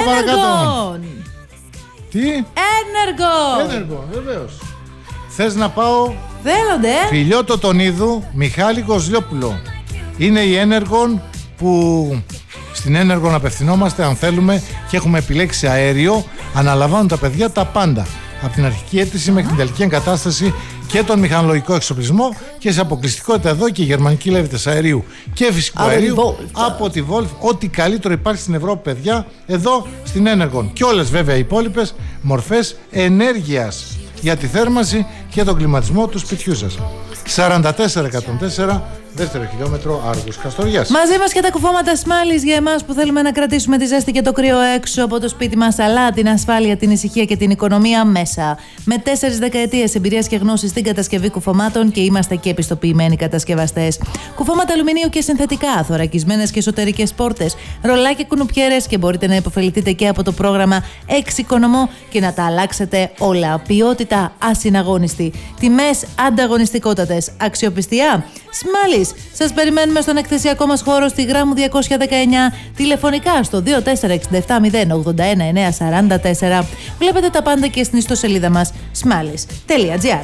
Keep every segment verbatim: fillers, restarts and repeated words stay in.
παρακάτω. Τι? Ένεργο. Ένεργο, βεβαίως. Θες να πάω? Θέλονται. Φιλιώτο Τονίδου, Μιχάλη Κοζλιόπουλο. Είναι η Ένεργον που στην Ένεργον απευθυνόμαστε αν θέλουμε και έχουμε επιλέξει αέριο. Αναλαμβάνουν τα παιδιά τα πάντα. Από την αρχική αίτηση μέχρι την τελική εγκατάσταση και τον μηχανολογικό εξοπλισμό και σε αποκλειστικότητα εδώ και η γερμανική λέβητες αερίου και φυσικού από αερίου τη από τη Wolf. Ό,τι καλύτερο υπάρχει στην Ευρώπη, παιδιά, εδώ στην Ένεργον. Και όλες βέβαια οι υπόλοιπες μορφές ενέργειας για τη θέρμανση και τον κλιματισμό του σπιτιού σας. σαράντα τέσσερα εκατόν τέσσερα δεύτερο χιλιόμετρο Άργους Καστοριάς. Μαζί μας και τα κουφώματα Σμάλης για εμάς που θέλουμε να κρατήσουμε τη ζέστη και το κρύο έξω από το σπίτι μας, αλλά την ασφάλεια, την ησυχία και την οικονομία μέσα. Με τέσσερις δεκαετίες εμπειρίας και γνώσης στην κατασκευή κουφωμάτων και είμαστε και επιστοποιημένοι κατασκευαστές. Κουφώματα αλουμινίου και συνθετικά, θωρακισμένες και εσωτερικές πόρτες, ρολά και κουνουπιέρες και μπορείτε να υποφεληθείτε και από το πρόγραμμα Εξοικονομώ και να τα αλλάξετε όλα. Ποιότητα ασυναγώνιστη. Τιμές ανταγωνιστικότατες. Αξιοπιστία. Σμάλης. Σας περιμένουμε στον εκθεσιακό μας χώρο στη Γράμμου διακόσια δεκαεννιά, τηλεφωνικά στο δύο τέσσερα έξι επτά μηδέν ογδόντα ένα εννιά σαράντα τέσσερα. Βλέπετε τα πάντα και στην ιστοσελίδα μας σμάλης τελεία τζι άρ.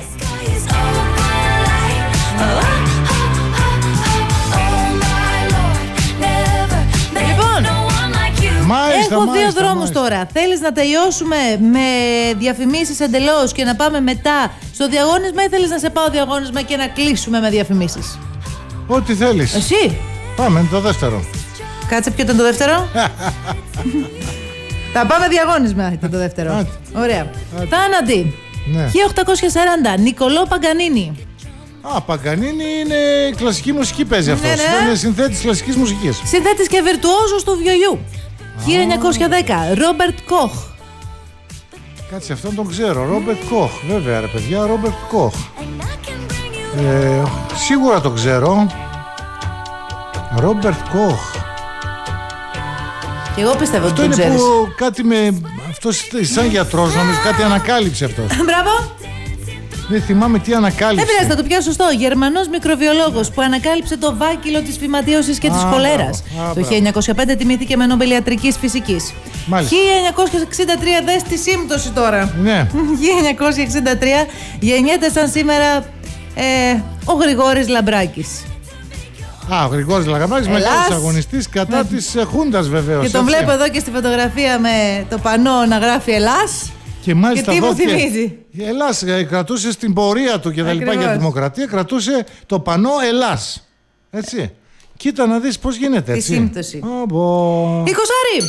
Λοιπόν, Μάλιστα, έχω μάλιστα, δύο δρόμους μάλιστα. τώρα. Θέλεις να τελειώσουμε με διαφημίσεις εντελώς και να πάμε μετά στο διαγώνισμα ή θέλεις να σε πάω διαγώνισμα και να κλείσουμε με διαφημίσεις? Ό,τι θέλεις. Εσύ. Πάμε το δεύτερο. Κάτσε, ποιο ήταν το δεύτερο? Θα πάμε διαγώνισμα ήταν το δεύτερο. Άντε. Ωραία. Θάνατη. Ναι. χίλια οκτακόσια σαράντα. Νικολό Παγκανίνη. Α, Παγκανίνη είναι κλασική μουσική, παίζει αυτός. Ναι, ναι. Είναι συνθέτης κλασικής μουσικής. Συνθέτης και βιρτουόζος του βιολιού. χίλια εννιακόσια δέκα. Ρόμπερτ Κοχ. Κάτσε, αυτόν τον ξέρω. Ρόμπερτ Κοχ. Βέβαια, ρε παιδιά, Ρόμπερτ Κοχ. Ε, σίγουρα το ξέρω. Ρόμπερτ Κοχ. Και εγώ πιστεύω ότι Αυτό το είναι ξέρεις. που κάτι με. Αυτός σαν γιατρός, νομίζω κάτι ανακάλυψε αυτό. Μπράβο. Δεν θυμάμαι τι ανακάλυψε. Δεν πειράζει, θα το πιάσω σωστό. Γερμανός μικροβιολόγος που ανακάλυψε το βάκυλο της φυματίωσης και της Α, χολέρας. μπράβο. Α, Το μπράβο. χίλια εννιακόσια πέντε τιμήθηκε με Νόμπελ Ιατρικής Φυσικής. Μάλιστα. χίλια εννιακόσια εξήντα τρία, δες τη σύμπτωση τώρα. Ναι. χίλια εννιακόσια εξήντα τρία γεννιέται σαν σήμερα ε, ο Γρηγόρης Λαμπράκης. Α, ο Γρηγόρης Λαμπράκης, Ελλάς. μεγάλος αγωνιστής κατά της ε, Χούντας βεβαίως. Και τον έτσι. βλέπω εδώ και στη φωτογραφία με το πανό να γράφει Ελλάς. Και μάλιστα Και τι εδώ μου θυμίζει? Ελλάς, ε, κρατούσε στην πορεία του και τα λοιπά Ακριβώς. για τη δημοκρατία, κρατούσε το πανό Ελλάς. Έτσι. Κοίτα να δεις πώς γίνεται, Τη έτσι. σύμπτωση. Ω, μπο. Η Κοσάρη.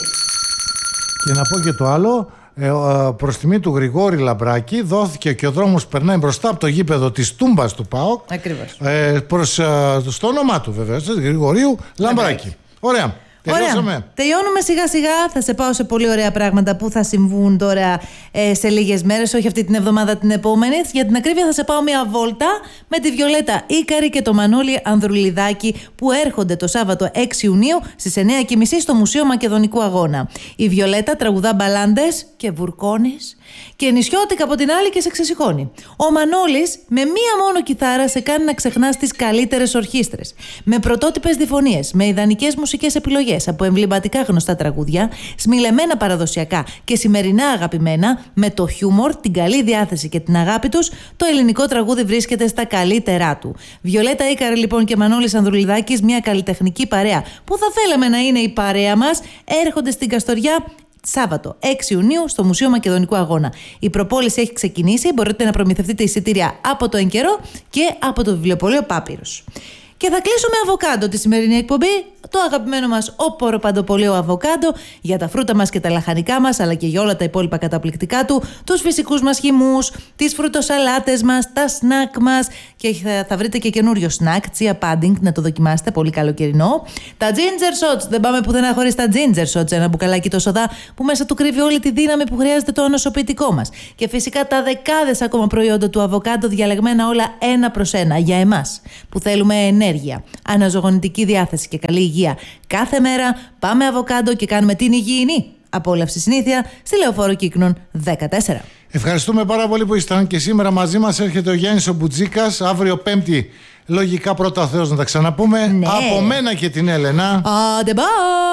Και να πω και το άλλο, ε, ε, προς τιμή του Γρηγόρη Λαμπράκη δόθηκε και ο δρόμος που περνάει μπροστά από το γήπεδο της Τούμπας του ΠΑΟΚ, Ακριβώς. ε, προς, ε, στο όνομά του βεβαίως, Γρηγορίου Λαμπράκη. Λαμπράκη. Ωραία. Τελειώσαμε. Ωραία. Τελειώνουμε σιγά σιγά. Θα σε πάω σε πολύ ωραία πράγματα που θα συμβούν τώρα ε, σε λίγες μέρες, όχι αυτή την εβδομάδα, την επόμενη. Για την ακρίβεια, θα σε πάω μια βόλτα με τη Βιολέτα Ίκαρη και το Μανώλη Ανδρουλιδάκη που έρχονται το Σάββατο έξι Ιουνίου στις εννιά και μισή στο Μουσείο Μακεδονικού Αγώνα. Η Βιολέτα τραγουδά μπαλάντες και βουρκώνεις και νησιώτικα από την άλλη και σε ξεσηκώνει. Ο Μανώλης με μία μόνο κιθάρα σε κάνει να ξεχνάς τις καλύτερες ορχήστρες. Με πρωτότυπες διφωνίες, με ιδανικές μουσικές επιλογές από εμβληματικά γνωστά τραγούδια, σμιλεμένα παραδοσιακά και σημερινά αγαπημένα, με το χιούμορ, την καλή διάθεση και την αγάπη τους, το ελληνικό τραγούδι βρίσκεται στα καλύτερά του. Βιολέτα Ίκαρη λοιπόν και Μανώλης Ανδρουλιδάκης, μια καλλιτεχνική παρέα που θα θέλαμε να είναι η παρέα μας, έρχονται στην Καστοριά Σάββατο έξι Ιουνίου στο Μουσείο Μακεδονικού Αγώνα. Η προπόληση έχει ξεκινήσει, μπορείτε να προμηθευτείτε εισιτήρια από το εν καιρό και από το βιβλιοπωλείο Πάπυρος. Και θα κλείσω με αβοκάντο τη σημερινή εκπομπή, το αγαπημένο μας οποροπαντοπωλείο αβοκάντο για τα φρούτα μας και τα λαχανικά μας, αλλά και για όλα τα υπόλοιπα καταπληκτικά του, τους φυσικούς μας χυμούς, τις φρουτοσαλάτες μας, τα σνακ μας και θα, θα βρείτε και καινούριο σνακ, τσία πάντινγκ, να το δοκιμάσετε, πολύ καλοκαιρινό. Τα ginger shots, δεν πάμε πουθενά χωρίς τα ginger shots, ένα μπουκαλάκι το σοδά που μέσα του κρύβει όλη τη δύναμη που χρειάζεται το ανοσοποιητικό μας. Και φυσικά τα δεκάδες ακόμα προϊόντα του αβοκάντο διαλεγμένα όλα ένα προς ένα για εμάς που θέλουμε ενέργεια, αναζωογονητική διάθεση και καλή υγεία. Κάθε μέρα πάμε αβοκάντο και κάνουμε την υγιεινή απόλαυση συνήθεια στη Λεωφόρο Κύκνων δεκατέσσερα. Ευχαριστούμε πάρα πολύ που ήσταν και σήμερα μαζί μας. Έρχεται ο Γιάννης ο Μπουτζίκας. Αύριο Πέμπτη, λογικά πρώτα ο Θεός να τα ξαναπούμε. Ναι. Από μένα και την Έλενα. Άντε bye!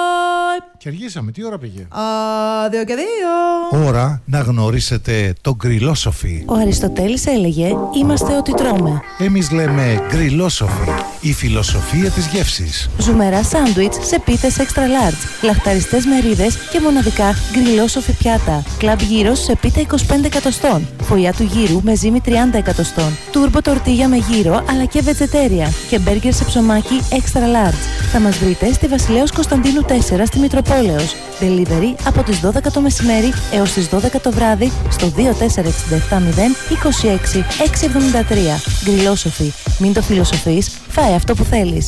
bye. Και αργήσαμε, τι ώρα πήγε? Α, δύο και δύο. Ώρα να γνωρίσετε το γκριλόσοφι. Ο Αριστοτέλης έλεγε είμαστε ό,τι τρώμε. Εμείς λέμε γκριλόσοφι, η φιλοσοφία της γεύσης. Ζουμερά σάντουιτς σε πίτες extra large, λαχταριστές μερίδες και μοναδικά γκριλόσοφι πιάτα. Κλαμπ γύρος σε πίτα είκοσι πέντε εκατοστών. Φωλιά του γύρου με ζύμη τριάντα εκατοστών. Τούρμπο τορτίγια με γύρο αλλά και βετζετέρια. Και μπέργκερ σε ψωμάκι extra large. Θα μας βρείτε στη Βασιλέως Κωνσταντίνου τέσσερα στη Μητροπόλεως. Delivery από τις δώδεκα το μεσημέρι έως τις δώδεκα το βράδυ στο δύο τέσσερα έξι επτά μηδέν είκοσι έξι εξακόσια εβδομήντα τρία. Γκριλόσοφι. Μην το φιλοσοφείς, φάε αυτό που θέλεις.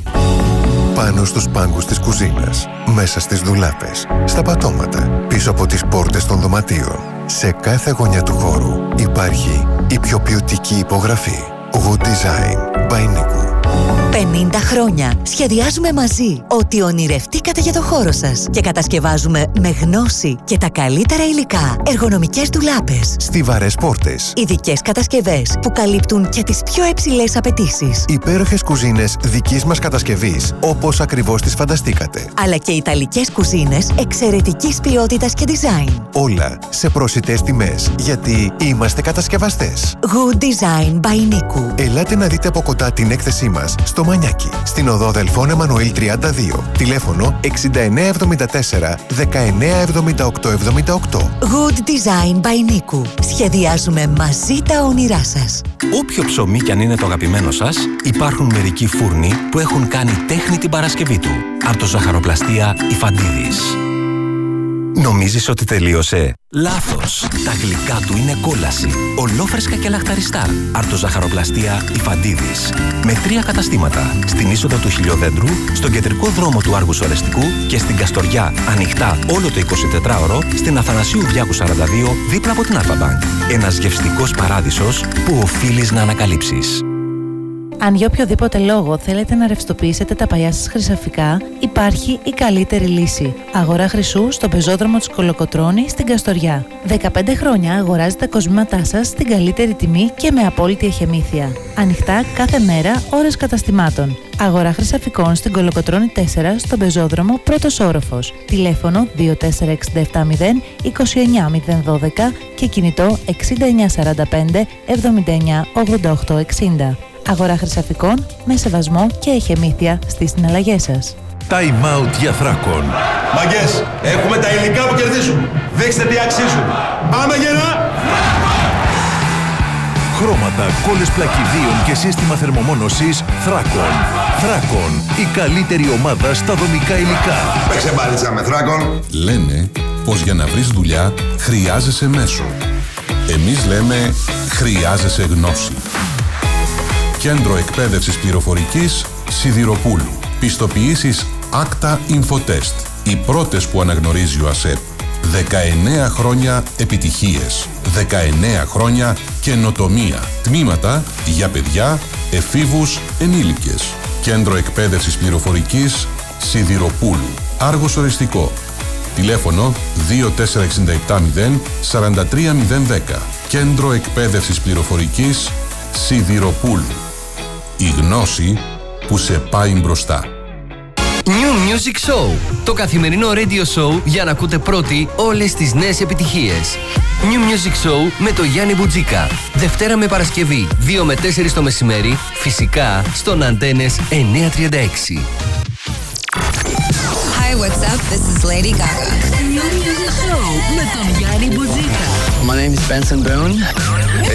Πάνω στους πάγκους της κουζίνας, μέσα στις ντουλάπες, στα πατώματα, πίσω από τις πόρτες των δωματίων. Σε κάθε γωνιά του χώρου υπάρχει η πιο ποιοτική υπογραφή. Good Design by Niku. πενήντα χρόνια σχεδιάζουμε μαζί ό,τι ονειρευτήκατε για το χώρο σας και κατασκευάζουμε με γνώση και τα καλύτερα υλικά εργονομικές ντουλάπες, Στιβαρές πόρτες, ειδικές κατασκευές που καλύπτουν και τις πιο υψηλές απαιτήσεις, υπέροχες κουζίνες δικής μας κατασκευής όπως ακριβώς τις φανταστήκατε. αλλά και ιταλικές κουζίνες εξαιρετικής ποιότητας και design. Όλα σε προσιτές τιμές, γιατί είμαστε κατασκευαστές. Good Design by Niku. Ελάτε να δείτε από κοντά την έκθεσή μας στο Μανιάκι, στην οδό Δελφών Εμμανουήλ τριάντα δύο. Τηλέφωνο εξήντα εννέα εβδομήντα τέσσερα δεκαεννέα εβδομήντα οκτώ εβδομήντα οκτώ. Good Design by Niku. Σχεδιάζουμε μαζί τα όνειρά σας. Όποιο ψωμί κι αν είναι το αγαπημένο σας, υπάρχουν μερικοί φούρνοι που έχουν κάνει τέχνη την Παρασκευή του. Αρτοζαχαροπλαστεία Ιφαντίδης. Νομίζεις ότι τελείωσε? Λάθος! Τα γλυκά του είναι κόλαση. Ολόφρεσκα και λαχταριστά. Αρτοζαχαροπλαστεία Ιφαντίδης. Με τρία καταστήματα. Στην είσοδο του Χιλιοδέντρου, στον κεντρικό δρόμο του Άργου Σορεστικού και στην Καστοριά, ανοιχτά όλο το εικοσιτετράωρο, στην Αθανασίου Διάκου σαράντα δύο, δίπλα από την Αλφα-Μπανκ. Ένας γευστικός παράδεισος που οφείλεις να ανακαλύψεις. Αν για οποιοδήποτε λόγο θέλετε να ρευστοποιήσετε τα παλιά σας χρυσαφικά, υπάρχει η καλύτερη λύση. Αγορά χρυσού στον πεζόδρομο της Κολοκοτρώνη στην Καστοριά. δεκαπέντε χρόνια αγοράζετε τα κοσμήματά σας στην καλύτερη τιμή και με απόλυτη εχεμήθεια. Ανοιχτά κάθε μέρα, ώρες καταστημάτων. Αγορά χρυσαφικών στην Κολοκοτρώνη τέσσερα στον πεζόδρομο πρώτος όροφος. Τηλέφωνο δύο τέσσερα έξι επτά μηδέν είκοσι εννέα μηδέν δώδεκα και κινητό εξήντα εννέα σαράντα πέντε εβδομήντα εννέα ογδόντα οκτώ εξήντα. Αγορά χρυσαφικών με σεβασμό και εχεμήθεια στις συναλλαγές σας. Time out για Θράκον. Μαγκές, έχουμε τα υλικά που κερδίζουν. Δείξτε τι αξίζουν. Πάμε γερά! Χρώματα, κόλλες πλακιδίων και σύστημα θερμομόνωσης Θράκον. Θράκον, η καλύτερη ομάδα στα δομικά υλικά. Παίξε μπάλιτσα με Θράκον. Λένε πως για να βρεις δουλειά χρειάζεσαι μέσο. Εμείς λέμε χρειάζεσαι γνώση. Κέντρο Εκπαίδευσης Πληροφορικής Σιδηροπούλου. Πιστοποιήσεις Acta Infotest. Οι πρώτες που αναγνωρίζει ο ΑΣΕΠ. δεκαεννέα χρόνια επιτυχίες. δεκαεννέα χρόνια καινοτομία. Τμήματα για παιδιά, εφήβους, ενήλικες. Κέντρο Εκπαίδευσης Πληροφορικής Σιδηροπούλου. Άργος Οριστικό. Τηλέφωνο δύο τέσσερα έξι επτά μηδέν τέσσερα τρία μηδέν δέκα. Κέντρο Εκπαίδευσης Πληροφορικής Σιδηροπούλου. Η γνώση που σε πάει μπροστά. New Music Show. Το καθημερινό radio show για να ακούτε πρώτοι όλες τις νέες επιτυχίες. New Music Show με το Γιάννη Μπουτζίκα. Δευτέρα με Παρασκευή, δύο με τέσσερα το μεσημέρι, φυσικά στον Αντένες εννιακόσια τριάντα έξι. Hi, what's up? This is Lady Gaga. New Music Show με τον Γιάννη Μπουτζίκα. My name is Benson Boone.